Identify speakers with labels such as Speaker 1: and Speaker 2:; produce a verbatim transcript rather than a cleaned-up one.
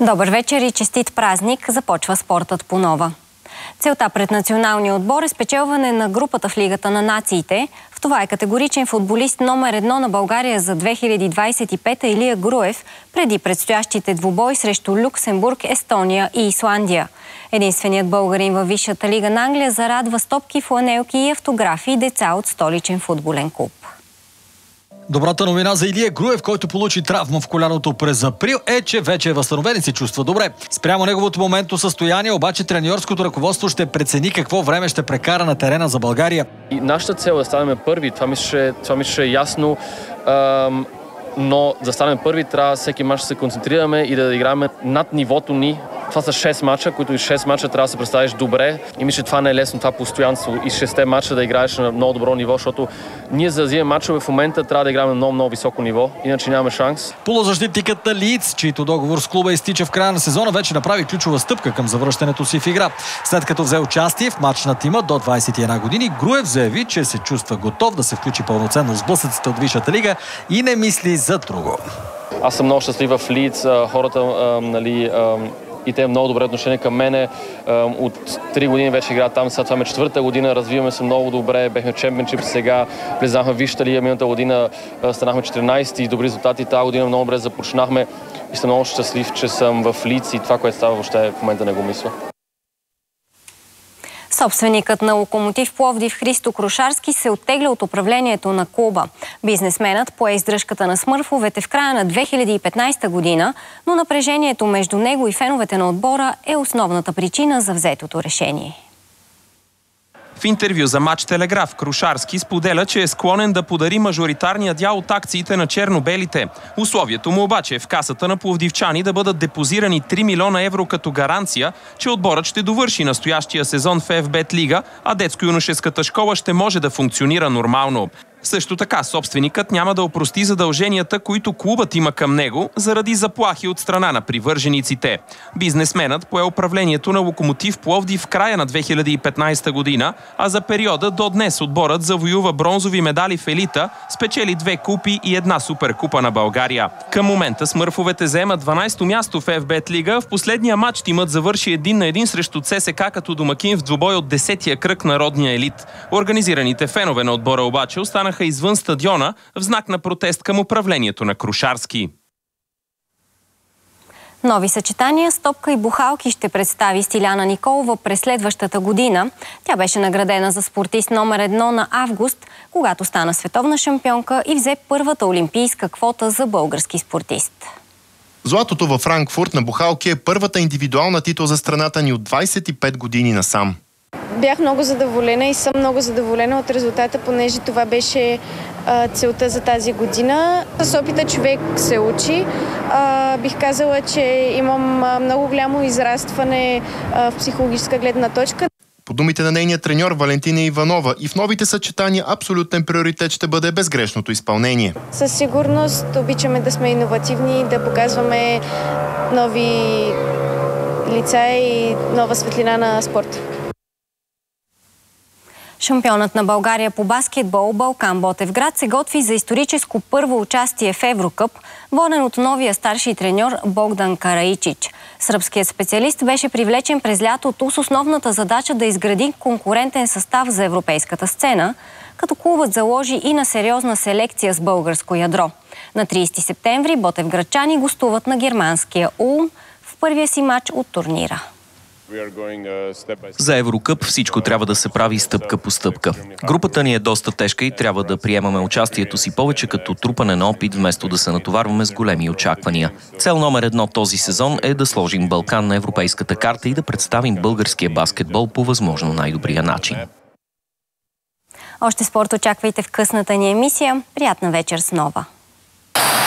Speaker 1: Добър вечер и честит празник! Започва спортът по нова. Целта пред националния отбор е спечелване на групата в Лигата на нациите. В това е категоричен футболист номер едно на България за две хиляди двадесет и пета Илия Груев, преди предстоящите двубой срещу Люксембург, Естония и Исландия. Единственият българин във Висшата лига на Англия зарадва с топки, фланелки и автографи и деца от столичен футболен клуб.
Speaker 2: Добрата новина за Илия Груев, който получи травма в коляното през април, е, че вече е възстановен и се чувства добре. Спрямо неговото моментно състояние, обаче треньорското ръководство ще прецени какво време ще прекара на терена за България.
Speaker 3: И нашата цел е да станем първи, това ми ще, това ми ще е ясно, ам, но да станем първи трябва всеки мач да се концентрираме и да играем над нивото ни. Това са шест мача, които и шест мача трябва да се представиш добре. И мисля, че това не е лесно, това постоянство и шесте мача да играеш на много добро ниво, защото ние за да вземем мачове в момента трябва да играем на много, много високо ниво, иначе нямаме шанс.
Speaker 2: Полузащитникът на Лийдс, чийто договор с клуба изтича в края на сезона, вече направи ключова стъпка към завръщането си в игра. След като взе участие в мач на тима до двадесет и една години, Груев заяви, че се чувства готов да се включи пълноценно в сблъсъците от Висшата лига и не мисли за друго.
Speaker 3: Аз съм много щастлив в Лийдс, хората, а, нали, а, и те имат много добре отношение към мене. От три години вече играят там, сега това е четвърта година, развиваме се много добре, бехме в чемпионшип, сега влезнахме в Висшата лига, миналата година станахме четиринадесети и добри резултати, тази година много добре започнахме и съм много щастлив, че съм в Лийдс и това, което става въобще в момента не го мисля.
Speaker 1: Собственикът на Локомотив Пловдив Христо Крушарски се оттегля от управлението на клуба. Бизнесменът пое издръжката на смърфовете в края на две хиляди и петнадесета година, но напрежението между него и феновете на отбора е основната причина за взетото решение.
Speaker 4: В интервю за Мач Телеграф Крушарски споделя, че е склонен да подари мажоритарния дял от акциите на черно-белите. Условието му обаче е в касата на пловдивчани да бъдат депозирани три милиона евро като гаранция, че отборът ще довърши настоящия сезон в Еф Бет Лига, а детско-юношеската школа ще може да функционира нормално. Също така, собственикът няма да опрости задълженията, които клубът има към него, заради заплахи от страна на привържениците. Бизнесменът пое управлението на Локомотив Пловдив в края на две хиляди и петнадесета година, а за периода до днес отборът завоюва бронзови медали в елита, спечели две купи и една суперкупа на България. Към момента смърфовете заемат дванадесето място в Еф Бет Лига. В последния матч тимът завърши един на един срещу ЦСКА като домакин в двубой от десетия кръг народния елит. Организираните фенове на отбора обаче останаха извън стадиона в знак на протест към управлението на Крушарски.
Speaker 1: Нови съчетания с топка и бухалки ще представи Стиляна Николова през следващата година. Тя беше наградена за спортист номер едно на август, когато стана световна шампионка и взе първата олимпийска квота за български спортист.
Speaker 5: Златото във Франкфурт на бухалки е първата индивидуална титла за страната ни от двадесет и пет години насам.
Speaker 6: Бях много задоволена и съм много задоволена от резултата, понеже това беше а, целта за тази година. С опита човек се учи. А, бих казала, че имам а, много голямо израстване а, в психологическа гледна точка.
Speaker 5: По думите на нейния треньор Валентина Иванова, и в новите съчетания абсолютен приоритет ще бъде безгрешното изпълнение.
Speaker 6: Със сигурност обичаме да сме иновативни, да показваме нови лица и нова светлина на спорта.
Speaker 1: Шампионът на България по баскетбол Балкан Ботевград се готви за историческо първо участие в Еврокъп, воден от новия старши треньор Богдан Караичич. Сръбският специалист беше привлечен през лятото с основната задача да изгради конкурентен състав за европейската сцена, като клубът заложи и на сериозна селекция с българско ядро. На тридесети септември ботевградчани гостуват на германския Улм в първия си матч от турнира.
Speaker 7: За Еврокъп всичко трябва да се прави стъпка по стъпка. Групата ни е доста тежка и трябва да приемаме участието си повече като трупане на опит, вместо да се натоварваме с големи очаквания. Цел номер едно този сезон е да сложим Балкан на европейската карта и да представим българския баскетбол по възможно най-добрия начин.
Speaker 1: Още спорт очаквайте в късната ни емисия. Приятна вечер с Нова!